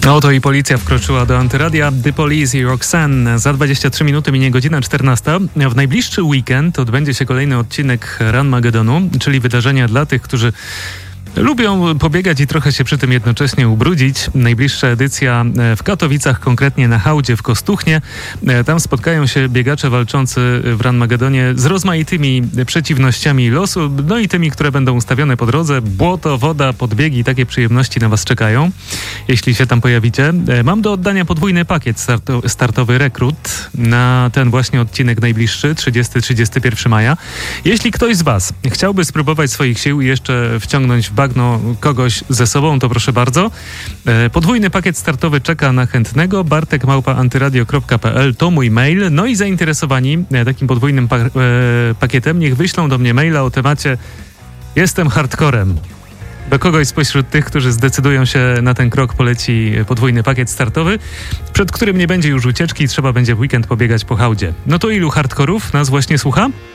Oto i policja wkroczyła do Antyradia. The Police i Roxanne. Za 23 minuty minie godzina 14. W najbliższy weekend odbędzie się kolejny odcinek Ranmagedonu, czyli wydarzenia dla tych, którzy lubią pobiegać i trochę się przy tym jednocześnie ubrudzić. Najbliższa edycja w Katowicach, konkretnie na hałdzie w Kostuchnie. Tam spotkają się biegacze walczący w Ranmagedonie z rozmaitymi przeciwnościami losu, no i tymi, które będą ustawione po drodze. Błoto, woda, podbiegi, takie przyjemności na was czekają, jeśli się tam pojawicie. Mam do oddania podwójny pakiet startowy Rekrut na ten właśnie odcinek najbliższy, 30-31 maja. Jeśli ktoś z was chciałby spróbować swoich sił i jeszcze wciągnąć w bagno kogoś ze sobą, to proszę bardzo. Podwójny pakiet startowy czeka na chętnego. bartek@antyradio.pl to mój mail. No i zainteresowani takim podwójnym pakietem niech wyślą do mnie maila o temacie "Jestem hardcorem". Do kogoś spośród tych, którzy zdecydują się na ten krok, poleci podwójny pakiet startowy, przed którym nie będzie już ucieczki i trzeba będzie w weekend pobiegać po hałdzie. No to ilu hardkorów nas właśnie słucha?